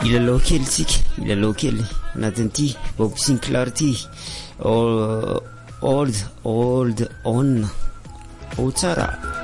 Ilalao kely tsika, ilalao kely anatin'ity Bob Sinclair ty. Hold on. Oh tsara.